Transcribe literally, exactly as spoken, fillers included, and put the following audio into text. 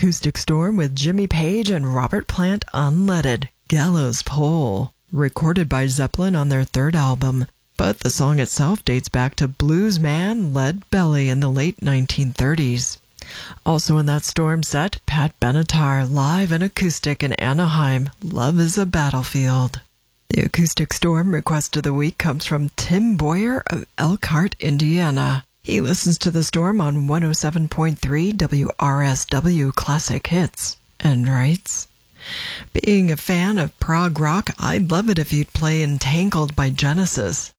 Acoustic Storm with Jimmy Page and Robert Plant unleaded, Gallows Pole, recorded by Zeppelin on their third album, but the song itself dates back to blues man Lead Belly in the late nineteen thirties. Also in that Storm set, Pat Benatar live and acoustic in Anaheim, Love is a Battlefield. The Acoustic Storm request of the week comes from Tim Boyer of Elkhart, Indiana. He listens to the Storm on one oh seven point three W R S W Classic Hits and writes, "Being a fan of prog rock, I'd love it if you'd play Entangled by Genesis.